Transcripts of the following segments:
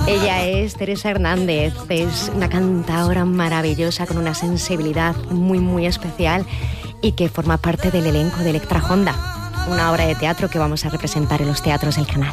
Ella es Teresa Hernández, es una cantadora maravillosa con una sensibilidad muy, muy especial y que forma parte del elenco de Electra Honda, una obra de teatro que vamos a representar en los teatros del canal.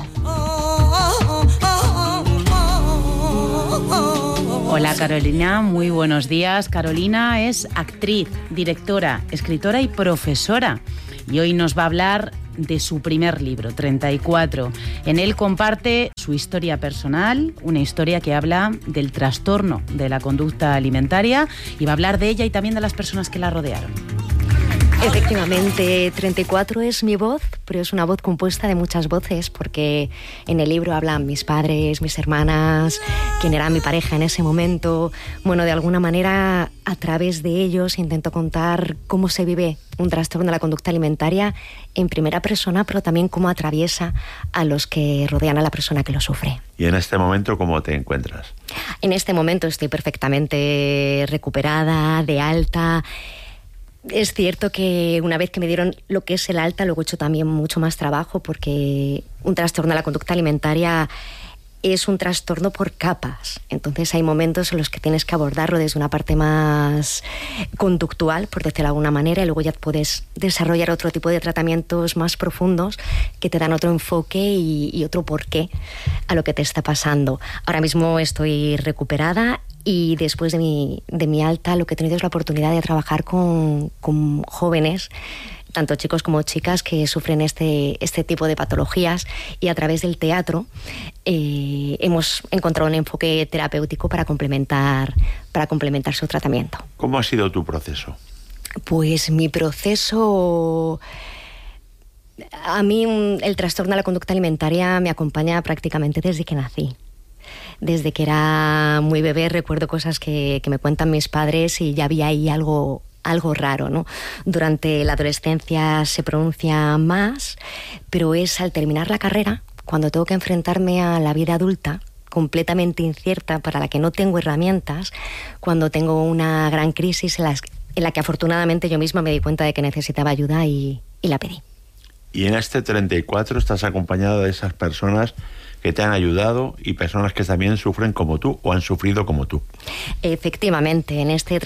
Hola Carolina, muy buenos días. Carolina es actriz, directora, escritora y profesora. Y hoy nos va a hablar de su primer libro, 34. En él comparte su historia personal, una historia que habla del trastorno de la conducta alimentaria, y va a hablar de ella y también de las personas que la rodearon. Efectivamente, 34 es mi voz, pero es una voz compuesta de muchas voces, porque en el libro hablan mis padres, mis hermanas, quién era mi pareja en ese momento. Bueno, de alguna manera, a través de ellos intento contar cómo se vive un trastorno de la conducta alimentaria en primera persona, pero también cómo atraviesa a los que rodean a la persona que lo sufre. ¿Y en este momento cómo te encuentras? En este momento estoy perfectamente recuperada, de alta. Es cierto que una vez que me dieron lo que es el alta, luego he hecho también mucho más trabajo, porque un trastorno de la conducta alimentaria es un trastorno por capas. Entonces hay momentos en los que tienes que abordarlo desde una parte más conductual, por decirlo de alguna manera, y luego ya puedes desarrollar otro tipo de tratamientos más profundos que te dan otro enfoque y otro porqué a lo que te está pasando. Ahora mismo estoy recuperada y después de mi alta lo que he tenido es la oportunidad de trabajar con jóvenes, tanto chicos como chicas, que sufren este tipo de patologías, y a través del teatro hemos encontrado un enfoque terapéutico para complementar su tratamiento. ¿Cómo ha sido tu proceso? Pues mi proceso... A mí el trastorno de la conducta alimentaria me acompaña prácticamente desde que nací. Desde que era muy bebé recuerdo cosas que me cuentan mis padres y ya había ahí algo raro, ¿no? Durante la adolescencia se pronuncia más, pero es al terminar la carrera, cuando tengo que enfrentarme a la vida adulta, completamente incierta, para la que no tengo herramientas, cuando tengo una gran crisis en la que afortunadamente yo misma me di cuenta de que necesitaba ayuda y la pedí. Y en este 34 estás acompañada de esas personas que te han ayudado y personas que también sufren como tú o han sufrido como tú. Efectivamente, en este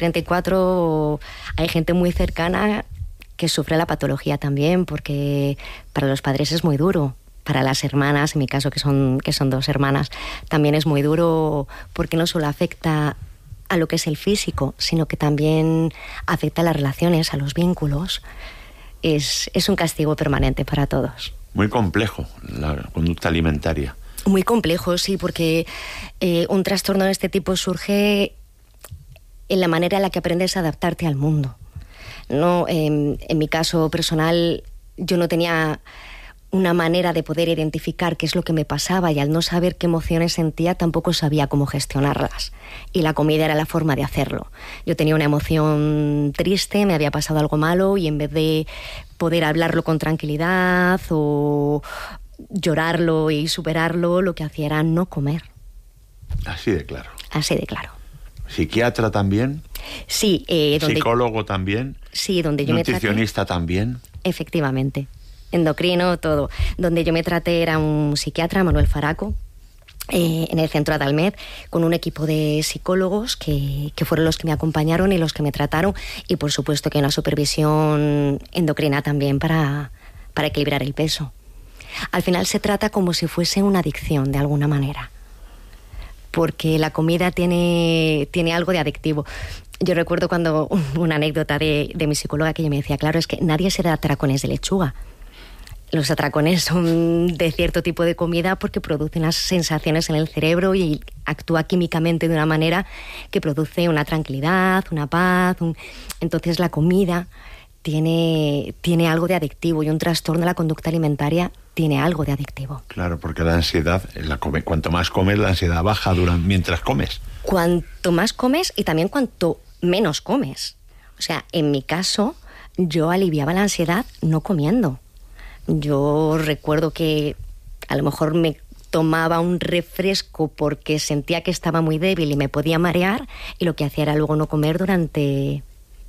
34 hay gente muy cercana que sufre la patología también, porque para los padres es muy duro. Para las hermanas, en mi caso que son 2 hermanas, también es muy duro, porque no solo afecta a lo que es el físico, sino que también afecta a las relaciones, a los vínculos. Es un castigo permanente para todos. Muy complejo la conducta alimentaria. Muy complejo, sí, porque un trastorno de este tipo surge en la manera en la que aprendes a adaptarte al mundo. No, en mi caso personal, yo no tenía una manera de poder identificar qué es lo que me pasaba, y al no saber qué emociones sentía tampoco sabía cómo gestionarlas, y la comida era la forma de hacerlo. Yo tenía una emoción triste, me había pasado algo malo, y en vez de poder hablarlo con tranquilidad o llorarlo y superarlo, lo que hacía era no comer. Así de claro. Así de claro. ¿Psiquiatra también? Sí. ¿Psicólogo también? Sí, donde yo me traté. ¿Nutricionista también? Efectivamente. Endocrino, todo. Donde yo me traté era un psiquiatra, Manuel Faraco, en el centro Adalmed, con un equipo de psicólogos que fueron los que me acompañaron y los que me trataron, y por supuesto que una supervisión endocrina también para equilibrar el peso. Al final se trata como si fuese una adicción, de alguna manera, porque la comida tiene algo de adictivo. Yo recuerdo cuando una anécdota de mi psicóloga, que ella me decía, claro, es que nadie se da atracones de lechuga. Los atracones son de cierto tipo de comida porque producen unas sensaciones en el cerebro y actúa químicamente de una manera que produce una tranquilidad, una paz. Entonces la comida tiene algo de adictivo, y un trastorno de la conducta alimentaria tiene algo de adictivo. Claro, porque la ansiedad, cuanto más comes, la ansiedad baja mientras comes. Cuanto más comes y también cuanto menos comes. O sea, en mi caso, yo aliviaba la ansiedad no comiendo. Yo recuerdo que a lo mejor me tomaba un refresco porque sentía que estaba muy débil y me podía marear, y lo que hacía era luego no comer durante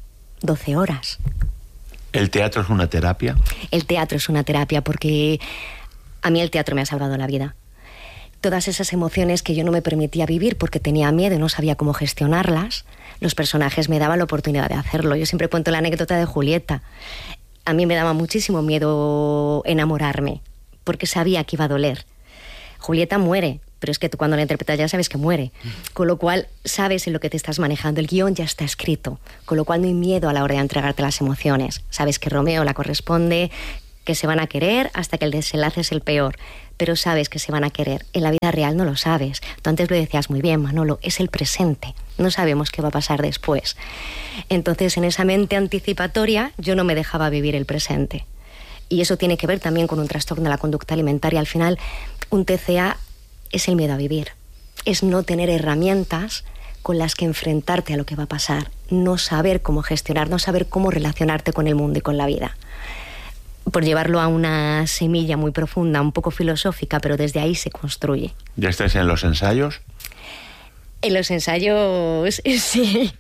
12 horas. ¿El teatro es una terapia? El teatro es una terapia porque a mí el teatro me ha salvado la vida. todas esas emociones que yo no me permitía vivir porque tenía miedo y no sabía cómo gestionarlas, los personajes me daban la oportunidad de hacerlo. Yo siempre cuento la anécdota de Julieta. A mí me daba muchísimo miedo enamorarme, porque sabía que iba a doler. Julieta muere, pero es que tú cuando la interpretas ya sabes que muere. Con lo cual sabes en lo que te estás manejando. El guión ya está escrito. Con lo cual no hay miedo a la hora de entregarte las emociones. Sabes que Romeo la corresponde, que se van a querer hasta que el desenlace es el peor. Pero sabes que se van a querer. En la vida real no lo sabes. Tú antes lo decías muy bien, Manolo, es el presente. No sabemos qué va a pasar después. Entonces, en esa mente anticipatoria, yo no me dejaba vivir el presente. Y eso tiene que ver también con un trastorno de la conducta alimentaria. Al final, un TCA es el miedo a vivir. Es no tener herramientas con las que enfrentarte a lo que va a pasar. No saber cómo gestionar, no saber cómo relacionarte con el mundo y con la vida. Por llevarlo a una semilla muy profunda, un poco filosófica, pero desde ahí se construye. ¿Ya estáis en los ensayos? En los ensayos, sí.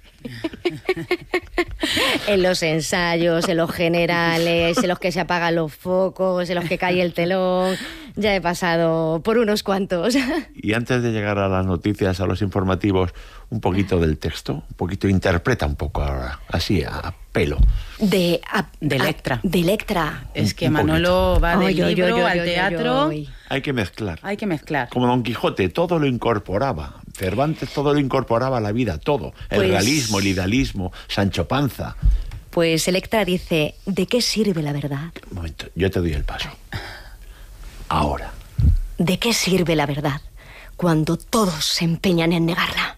En los ensayos, en los generales, en los que se apagan los focos, en los que cae el telón. Ya he pasado por unos cuantos. Y antes de llegar a las noticias, a los informativos, un poquito del texto, un poquito, interpreta un poco ahora, así, a pelo. De Electra. De Electra. Es que Manolo va del libro al teatro. Hay que mezclar. Hay que mezclar. Como Don Quijote, todo lo incorporaba. Cervantes todo lo incorporaba a la vida, todo. El realismo, el idealismo, Sancho Panza. Pues Electra dice, ¿de qué sirve la verdad? Un momento, yo te doy el paso. Ahora. ¿De qué sirve la verdad cuando todos se empeñan en negarla?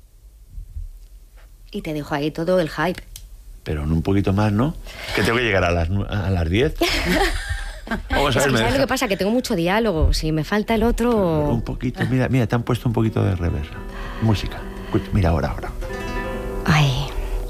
Y te dejo ahí todo el hype. Pero en un poquito más, ¿no? Que tengo que llegar a las 10. Vamos a ver, ¿sabes lo que pasa? Que tengo mucho diálogo. Si me falta el otro... Un poquito, mira, te han puesto un poquito de reversa. Música. Mira, ahora. Ay.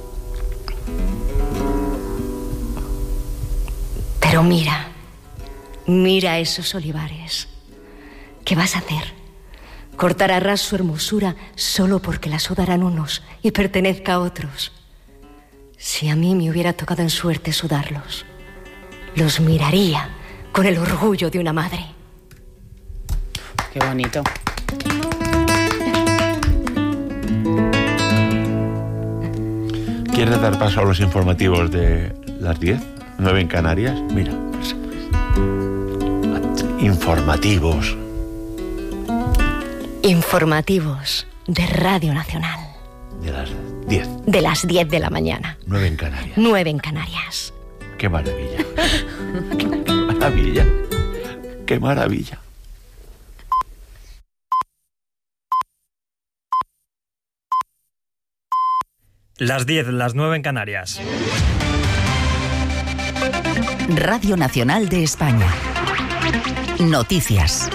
Pero mira esos olivares. ¿Qué vas a hacer? ¿Cortar a ras su hermosura solo porque la sudarán unos y pertenezca a otros? Si a mí me hubiera tocado en suerte sudarlos, los miraría con el orgullo de una madre. Qué bonito. ¿Quieres dar paso a los informativos de las 10? 9 en Canarias. Mira. Informativos. Informativos de Radio Nacional. De las 10. De las 10 de la mañana. 9 en Canarias. 9 en Canarias. ¡Qué maravilla! ¡Qué maravilla! ¡Qué maravilla! Las 10, las 9 en Canarias. Radio Nacional de España. Noticias.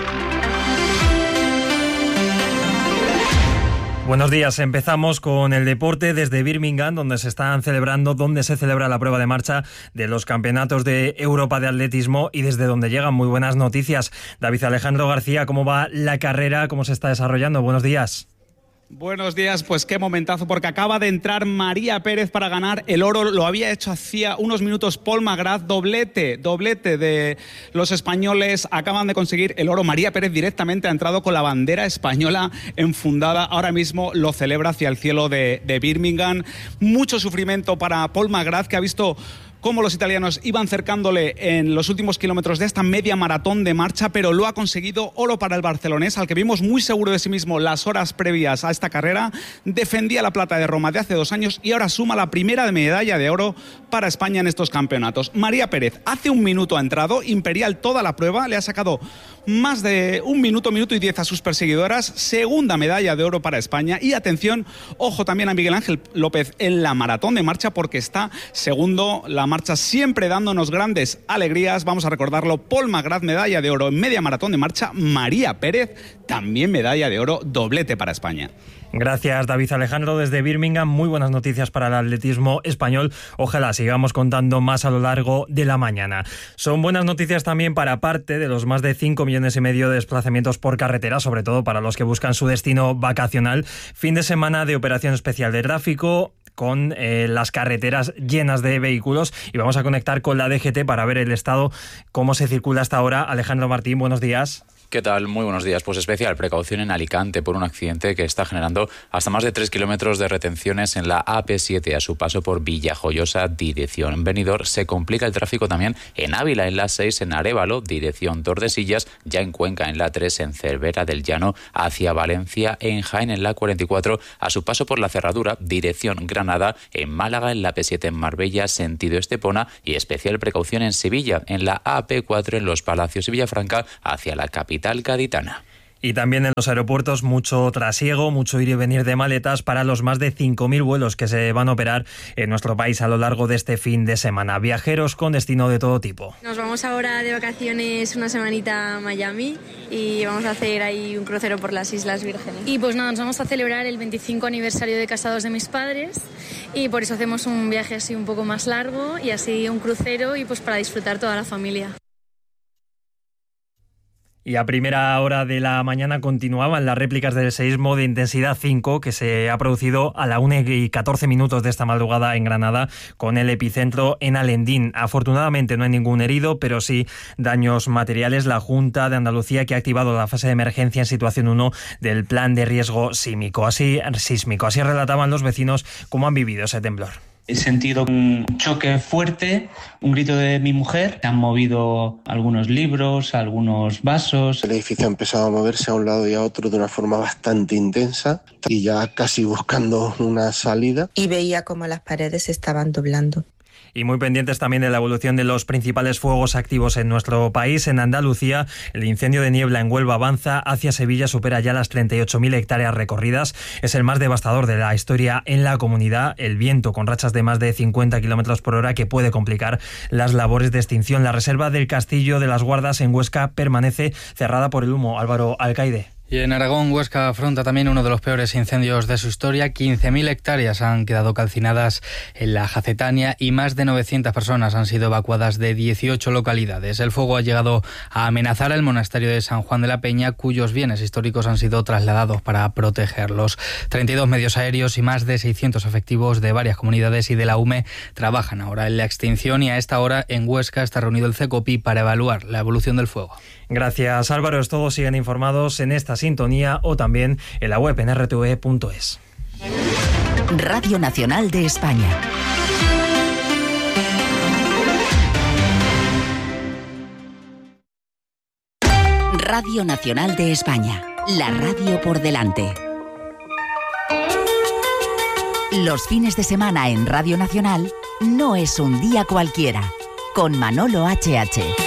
Buenos días, empezamos con el deporte desde Birmingham, donde se celebra la prueba de marcha de los campeonatos de Europa de atletismo y desde donde llegan muy buenas noticias. David Alejandro García, ¿cómo va la carrera? ¿Cómo se está desarrollando? Buenos días. Buenos días, pues qué momentazo, porque acaba de entrar María Pérez para ganar el oro. Lo había hecho hacía unos minutos Paul McGrath, doblete de los españoles. Acaban de conseguir el oro. María Pérez directamente ha entrado con la bandera española enfundada. Ahora mismo lo celebra hacia el cielo de Birmingham. Mucho sufrimiento para Paul McGrath, que ha visto cómo los italianos iban cercándole en los últimos kilómetros de esta media maratón de marcha, pero lo ha conseguido. Oro para el barcelonés, al que vimos muy seguro de sí mismo las horas previas a esta carrera. Defendía la plata de Roma de hace 2 años y ahora suma la primera medalla de oro para España en estos campeonatos. María Pérez hace 1 minuto ha entrado, imperial toda la prueba, le ha sacado más de 1 minuto y 10 a sus perseguidoras. Segunda medalla de oro para España. Y atención, ojo también a Miguel Ángel López en la maratón de marcha, porque está segundo. La marcha siempre dándonos grandes alegrías. Vamos a recordarlo: Paul McGrath, medalla de oro en media maratón de marcha. María Pérez, también medalla de oro, doblete para España. Gracias, David Alejandro, desde Birmingham. Muy buenas noticias para el atletismo español. Ojalá sigamos contando más a lo largo de la mañana. Son buenas noticias también para parte de los más de 5,5 millones de desplazamientos por carretera, sobre todo para los que buscan su destino vacacional. Fin de semana de operación especial de tráfico, con las carreteras llenas de vehículos, y vamos a conectar con la DGT para ver el estado, cómo se circula hasta ahora. Alejandro Martín, buenos días. ¿Qué tal? Muy buenos días. Pues especial precaución en Alicante por un accidente que está generando hasta más de 3 kilómetros de retenciones en la AP7 a su paso por Villajoyosa, dirección Benidorm. Se complica el tráfico también en Ávila, en la 6 en Arévalo, dirección Tordesillas, ya en Cuenca, en la 3 en Cervera del Llano, hacia Valencia, en Jaén, en la 44 a su paso por la Cerradura, dirección Granada, en Málaga, en la P7 en Marbella, sentido Estepona, y especial precaución en Sevilla, en la AP4 en Los Palacios y Villafranca, hacia la capital gaditana. Y también en los aeropuertos mucho trasiego, mucho ir y venir de maletas para los más de 5.000 vuelos que se van a operar en nuestro país a lo largo de este fin de semana. Viajeros con destino de todo tipo. Nos vamos ahora de vacaciones una semanita a Miami y vamos a hacer ahí un crucero por las Islas Vírgenes. Y pues nada, nos vamos a celebrar el 25 aniversario de casados de mis padres y por eso hacemos un viaje así un poco más largo y así un crucero y pues para disfrutar toda la familia. Y a primera hora de la mañana continuaban las réplicas del seísmo de intensidad 5 que se ha producido a la 1:14 de esta madrugada en Granada, con el epicentro en Alendín. Afortunadamente no hay ningún herido, pero sí daños materiales. La Junta de Andalucía, que ha activado la fase de emergencia en situación 1 del plan de riesgo sísmico. Así relataban los vecinos cómo han vivido ese temblor. He sentido un choque fuerte, un grito de mi mujer. Se han movido algunos libros, algunos vasos. El edificio ha empezado a moverse a un lado y a otro de una forma bastante intensa y ya casi buscando una salida. Y veía cómo las paredes se estaban doblando. Y muy pendientes también de la evolución de los principales fuegos activos en nuestro país. En Andalucía, el incendio de niebla en Huelva avanza hacia Sevilla, supera ya las 38.000 hectáreas recorridas. Es el más devastador de la historia en la comunidad. El viento, con rachas de más de 50 kilómetros por hora, que puede complicar las labores de extinción. La reserva del Castillo de las Guardas en Huesca permanece cerrada por el humo. Álvaro Alcaide. Y en Aragón, Huesca afronta también uno de los peores incendios de su historia. 15.000 hectáreas han quedado calcinadas en la Jacetania y más de 900 personas han sido evacuadas de 18 localidades. El fuego ha llegado a amenazar el monasterio de San Juan de la Peña, cuyos bienes históricos han sido trasladados para protegerlos. 32 medios aéreos y más de 600 efectivos de varias comunidades y de la UME trabajan ahora en la extinción, y a esta hora en Huesca está reunido el CECOPI para evaluar la evolución del fuego. Gracias, Álvaro. Todos siguen informados en esta sintonía o también en la web en rtve.es. Radio Nacional de España. Radio Nacional de España. La radio por delante. Los fines de semana en Radio Nacional no es un día cualquiera. Con Manolo HH.